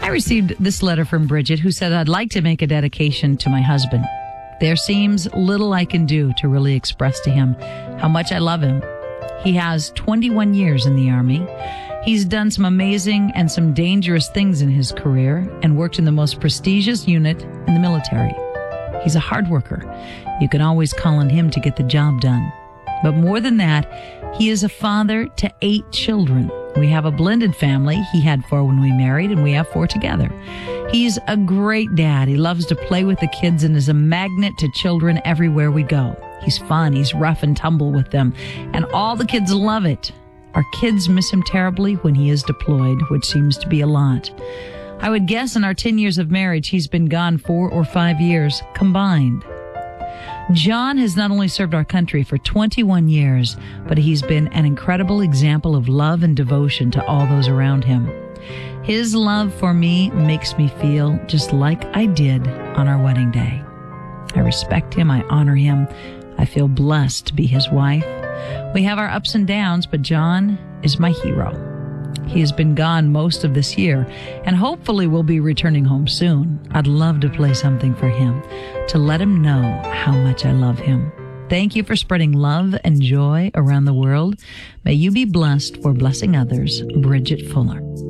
received this letter from Bridget, who said, I'd like to make a dedication to my husband. There seems little I can do to really express to him how much I love him. He has 21 years in the Army. He's done some amazing and some dangerous things in his career and worked in the most prestigious unit in the military. He's a hard worker. You can always call on him to get the job done. But more than that, he is a father to 8 children. We have a blended family. He had 4 when we married, and we have 4 together. He's a great dad. He loves to play with the kids and is a magnet to children everywhere we go. He's fun. He's rough and tumble with them, and all the kids love it. Our kids miss him terribly when he is deployed, which seems to be a lot. I would guess in our 10 years of marriage, he's been gone 4 or 5 years combined. John has not only served our country for 21 years, but he's been an incredible example of love and devotion to all those around him. His love for me makes me feel just like I did on our wedding day. I respect him. I honor him. I feel blessed to be his wife. We have our ups and downs, but John is my hero. He has been gone most of this year and hopefully will be returning home soon. I'd love to play something for him to let him know how much I love him. Thank you for spreading love and joy around the world. May you be blessed for blessing others. Bridget Fuller.